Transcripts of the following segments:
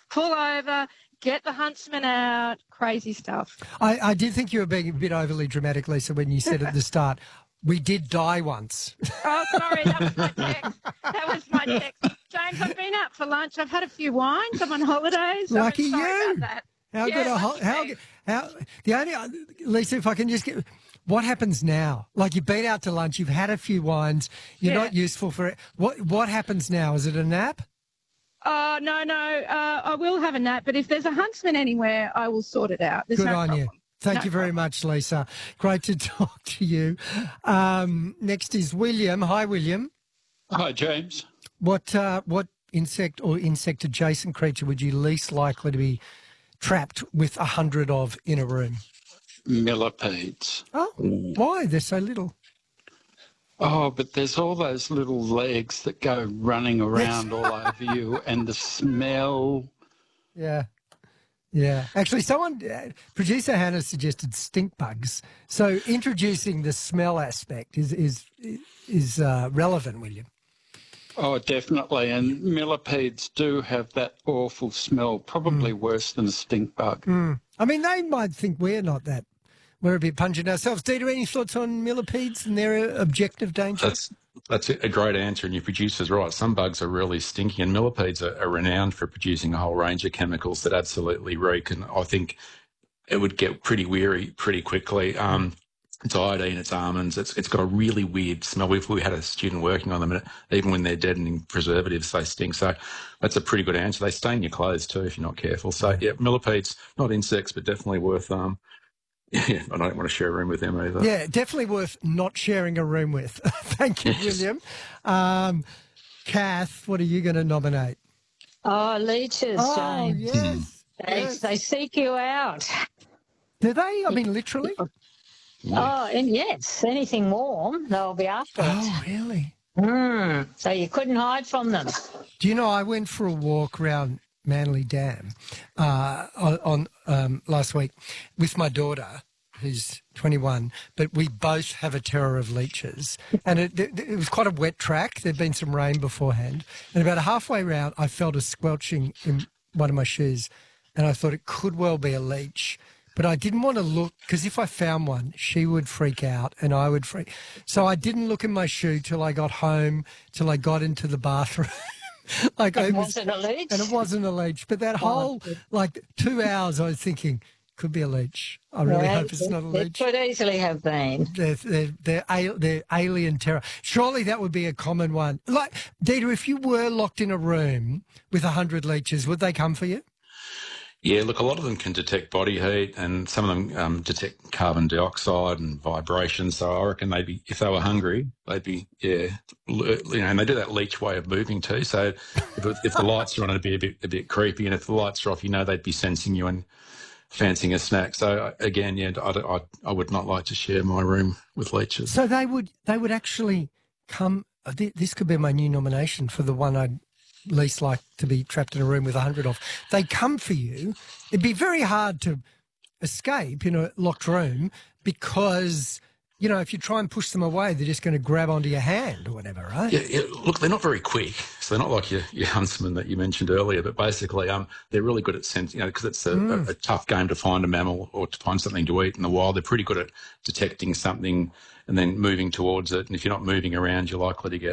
pull over, get the huntsman out, crazy stuff. I did think you were being a bit overly dramatic, Lisa, when you said at the start, we did die once. Oh, sorry, that was my text. That was my text. James, I've been out for lunch. I've had a few wines. I'm on holidays. Lucky I'm sorry you. about that. How Yeah, good a lucky me. the only Lisa, if I can just get what happens now? Like you've been out to lunch, you've had a few wines, you're not useful for it. What happens now? Is it a nap? No. I will have a nap, but if there's a huntsman anywhere, I will sort it out. There's Good no on problem. you. Thank you very much, Lisa. Great to talk to you. Next is William. Hi, William. Hi, James. What insect or insect adjacent creature would you least likely to be trapped with 100 of in a room? Millipedes. Oh, why? They're so little. Oh, but there's all those little legs that go running around all over you, and the smell. Yeah. Yeah. Actually, producer Hannah suggested stink bugs. So introducing the smell aspect is relevant, William. Oh, definitely. And millipedes do have that awful smell, probably worse than a stink bug. I mean, they might think we're a bit pungent ourselves. Dieter, any thoughts on millipedes and their objective danger? That's a great answer, and your producer's right. Some bugs are really stinky, and millipedes are renowned for producing a whole range of chemicals that absolutely reek, and I think it would get pretty weary pretty quickly. It's iodine, it's almonds, it's got a really weird smell. We had a student working on them, and even when they're dead and in preservatives, they stink. So that's a pretty good answer. They stain your clothes too if you're not careful. So, yeah, millipedes, not insects, but definitely worth yeah, I don't want to share a room with them either. Yeah, definitely worth not sharing a room with. Thank you, William. Kath, what are you going to nominate? Oh, leeches, James. Yes. They seek you out. Do they? I mean, literally? Oh, and yes, anything warm, they'll be after it. Oh, really? So you couldn't hide from them. Do you know, I went for a walk around Manly Dam on last week with my daughter, who's 21, but we both have a terror of leeches. And it was quite a wet track. There'd been some rain beforehand. And about halfway round, I felt a squelching in one of my shoes, and I thought it could well be a leech. But I didn't want to look, because if I found one, she would freak out and I would freak. So I didn't look in my shoe till I got home, till I got into the bathroom. Was it a leech? And it wasn't a leech. But that whole, 2 hours, I was thinking, could be a leech. I really hope it's not a leech. It could easily have been. They're alien terror. Surely that would be a common one. Like, Dieter, if you were locked in a room with 100 leeches, would they come for you? Yeah, look, a lot of them can detect body heat, and some of them detect carbon dioxide and vibration. So I reckon if they were hungry, they'd be, and they do that leech way of moving too. So if the lights are on, it'd be a bit creepy, and if the lights are off, they'd be sensing you and fancying a snack. So again, I would not like to share my room with leeches. So they would actually come. This could be my new nomination for the one I'd least like to be trapped in a room with 100 of. They come for you. It'd be very hard to escape in a locked room because, if you try and push them away, they're just going to grab onto your hand or whatever, right? Yeah. Look, they're not very quick. So they're not like your huntsman that you mentioned earlier, but basically they're really good at sensing, because it's a tough game to find a mammal or to find something to eat in the wild. They're pretty good at detecting something and then moving towards it. And if you're not moving around, you're likely to get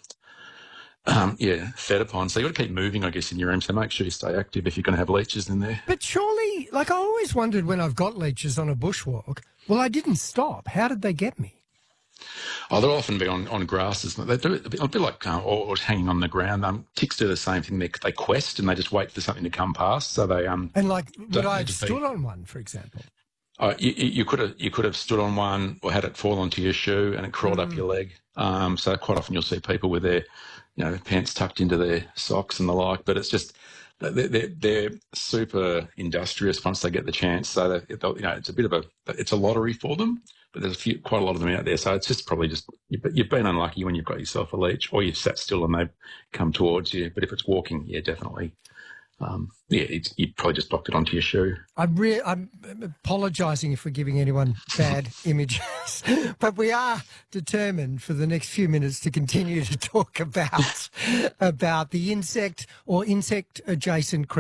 fed upon. So you've got to keep moving, I guess, in your room. So make sure you stay active if you're going to have leeches in there. But surely, I always wondered when I've got leeches on a bushwalk, well, I didn't stop. How did they get me? Oh, they'll often be on grasses. They do it a bit like or hanging on the ground. Ticks do the same thing. They quest and they just wait for something to come past. So they and would I have stood on one, for example? You could have stood on one or had it fall onto your shoe and it crawled up your leg. So quite often you'll see people with their pants tucked into their socks and the like, but it's just they're super industrious once they get the chance. So it's it's a lottery for them, but there's quite a lot of them out there. So it's just probably you've been unlucky when you've got yourself a leech, or you've sat still and they've come towards you. But if it's walking, yeah, definitely. You probably just blocked it onto your shoe. I'm apologising if we're giving anyone bad images, but we are determined for the next few minutes to continue to talk about the insect or insect-adjacent creatures.